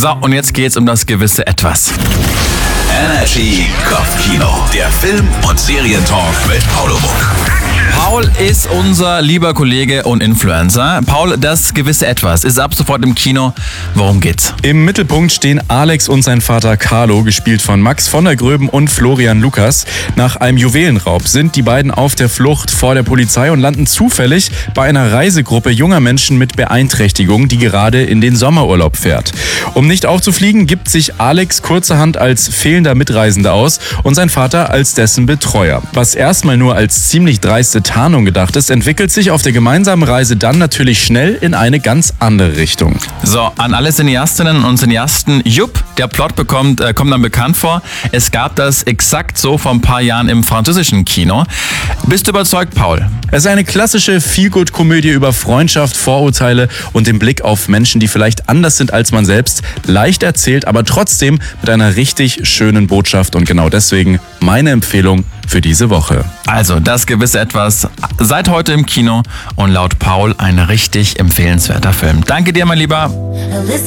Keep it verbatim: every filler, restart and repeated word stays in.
So, und jetzt geht's um das gewisse Etwas. Energy Kopfkino, der Film- und Serientalk mit Paulo Muck. Paul ist unser lieber Kollege und Influencer. Paul, das gewisse Etwas ist ab sofort im Kino. Worum geht's? Im Mittelpunkt stehen Alex und sein Vater Carlo, gespielt von Max von der Gröben und Florian Lukas. Nach einem Juwelenraub sind die beiden auf der Flucht vor der Polizei und landen zufällig bei einer Reisegruppe junger Menschen mit Beeinträchtigung, die gerade in den Sommerurlaub fährt. Um nicht aufzufliegen, gibt sich Alex kurzerhand als fehlender Mitreisender aus und sein Vater als dessen Betreuer. Was erstmal nur als ziemlich dreiste Tarnung gedacht ist, entwickelt sich auf der gemeinsamen Reise dann natürlich schnell in eine ganz andere Richtung. So, an alle Cineastinnen und Cineasten, jupp, der Plot bekommt, äh, kommt dann bekannt vor. Es gab das exakt so vor ein paar Jahren im französischen Kino. Bist du überzeugt, Paul? Es ist eine klassische Feel-Good-Komödie über Freundschaft, Vorurteile und den Blick auf Menschen, die vielleicht anders sind als man selbst. Leicht erzählt, aber trotzdem mit einer richtig schönen Botschaft. Und genau deswegen meine Empfehlung für diese Woche. Also, das gewisse Etwas seit heute im Kino und laut Paul ein richtig empfehlenswerter Film. Danke dir, mein Lieber.